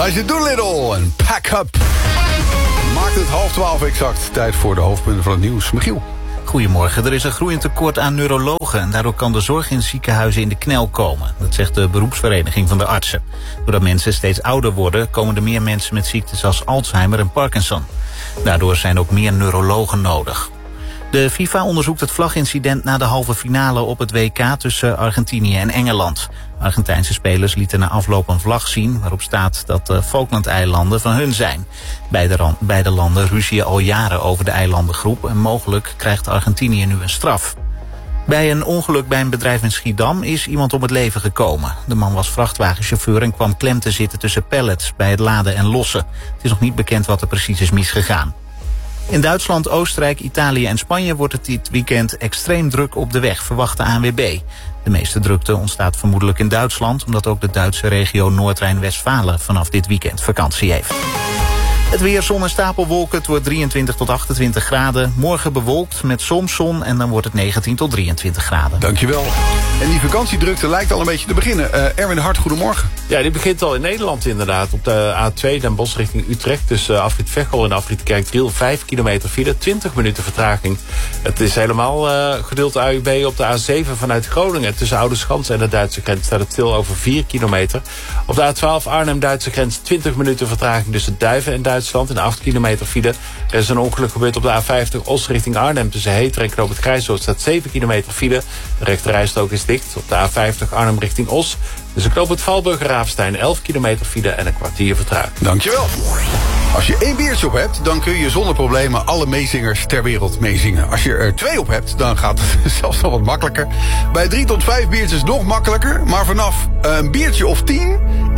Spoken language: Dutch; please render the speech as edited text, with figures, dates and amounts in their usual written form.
Elijah Doolittle en Pack Up. Maakt het 11:30 exact. Tijd voor de hoofdpunten van het nieuws. Michiel. Goedemorgen. Er is een groeiend tekort aan neurologen en daardoor kan de zorg in ziekenhuizen in de knel komen. Dat zegt de beroepsvereniging van de artsen. Doordat mensen steeds ouder worden, komen er meer mensen met ziektes als Alzheimer en Parkinson. Daardoor zijn ook meer neurologen nodig. De FIFA onderzoekt het vlagincident na de halve finale op het WK tussen Argentinië en Engeland. Argentijnse spelers lieten na afloop een vlag zien waarop staat dat de Falklandeilanden van hun zijn. Beide landen ruzien al jaren over de eilandengroep en mogelijk krijgt Argentinië nu een straf. Bij een ongeluk bij een bedrijf in Schiedam is iemand om het leven gekomen. De man was vrachtwagenchauffeur en kwam klem te zitten tussen pallets bij het laden en lossen. Het is nog niet bekend wat er precies is misgegaan. In Duitsland, Oostenrijk, Italië en Spanje wordt het dit weekend extreem druk op de weg, verwacht de ANWB. De meeste drukte ontstaat vermoedelijk in Duitsland, omdat ook de Duitse regio Noord-Rijn-Westfalen vanaf dit weekend vakantie heeft. Het weer, zon en stapelwolken, het wordt 23 tot 28 graden. Morgen bewolkt met soms zon en dan wordt het 19 tot 23 graden. Dankjewel. En die vakantiedrukte lijkt al een beetje te beginnen. Erwin de Hart, goedemorgen. Ja, die begint al in Nederland inderdaad. Op de A2 Den Bosch richting Utrecht tussen afrit Veghel en afrit Kerkdriel. 5 kilometer file, 20 minuten vertraging. Het is helemaal gedeeld AUB op de A7 vanuit Groningen. Tussen Oudeschans en de Duitse grens staat het stil over 4 kilometer. Op de A12 Arnhem-Duitse grens 20 minuten vertraging tussen Duiven en Duitsland. En 8 kilometer file. Er is een ongeluk gebeurd op de A50 Os richting Arnhem. Tussen Heter en Knoop het Grijzoord staat 7 kilometer file. De rechterrijstrook is dicht. Op de A50 Arnhem richting Os. Dus Knoop het Valburger-Raafstein 11 kilometer file en een kwartier vertraging. Dankjewel. Als je 1 biertje op hebt, dan kun je zonder problemen alle meezingers ter wereld meezingen. Als je er 2 op hebt, dan gaat het zelfs nog wat makkelijker. Bij 3 tot 5 biertjes nog makkelijker. Maar vanaf een biertje of 10